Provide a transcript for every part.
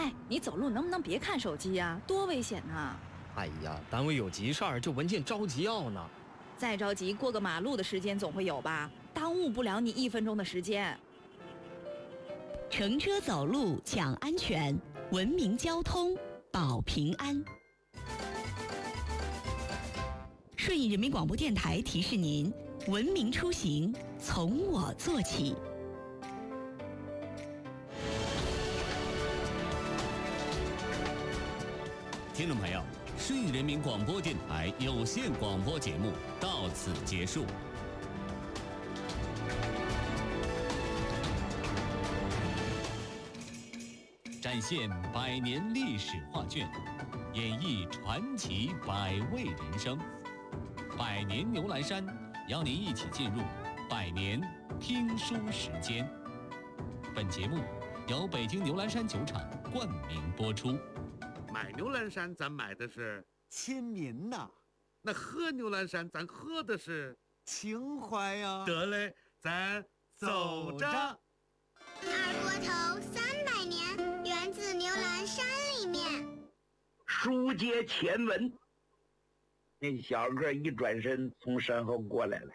哎，你走路能不能别看手机呀？多危险呐！ 哎呀，单位有急事儿，这文件着急要呢。 再着急，过个马路的时间总会有吧？耽误不了你1分钟的时间。 乘车走路讲安全，文明交通保平安。顺义人民广播电台提示您：文明出行从我做起。 听众朋友，顺义人民广播电台有线广播节目到此结束。展现100年历史画卷，演绎传奇100味人生。100年牛栏山邀您一起进入100年听书时间。本节目由北京牛栏山酒厂冠名播出。 买牛栏山咱买的是亲民呐， 那喝牛栏山咱喝的是情怀呀。 得嘞，咱走着。 二锅头300年，源自牛栏山里面。 书接前文，那小个一转身从身后过来了。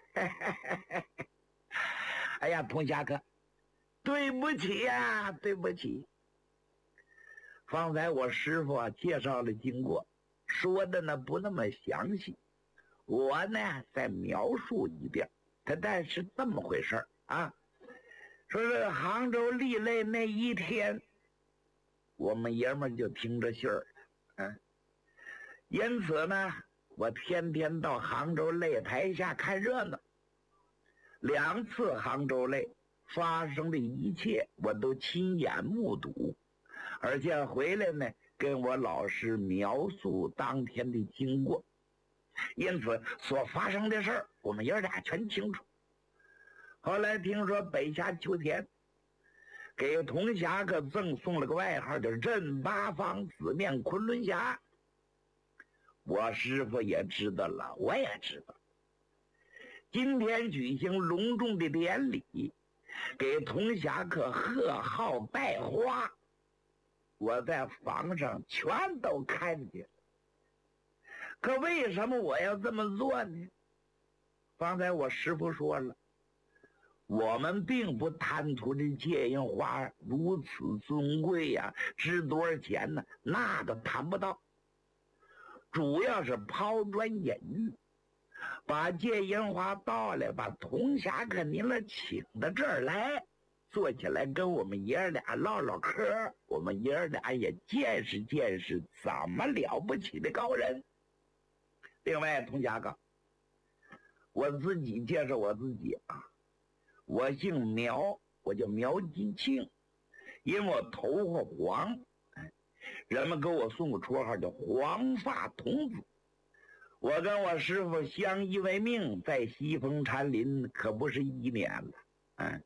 哎呀，童侠客，对不起呀，对不起。方才我师傅介绍了经过，说的呢不那么详细，我呢再描述一遍。他但是这么回事啊，说是杭州立擂那一天，我们爷们就听着信儿了，因此呢，我天天到杭州擂台下看热闹。2次杭州擂发生的一切，我都亲眼目睹。而且回来呢，跟我老师描述当天的经过，因此所发生的事儿，我们爷俩全清楚。后来听说北下秋田，给童侠可赠送了个外号，叫镇八方四面昆仑侠。我师傅也知道了，我也知道。今天举行隆重的典礼，给童侠客贺号拜花。我在房上全都看见了，可为什么我要这么做呢？方才我师父说了，我们并不贪图这芥樱花如此尊贵呀，值多少钱呢？那都谈不到，主要是抛砖引玉，把芥樱花到来，把童侠客您了请到这儿来，坐起来跟我们爷俩唠唠嗑，我们爷俩也见识见识怎么了不起的高人。另外，童侠哥，我自己介绍我自己啊，我姓苗，我叫苗金庆，因为我头发黄，人们给我送个绰号叫黄发童子。我跟我师傅相依为命，在西风禅林可不是1年了，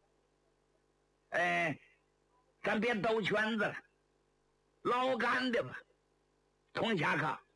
咱别兜圈子了，捞干的吧。童侠客，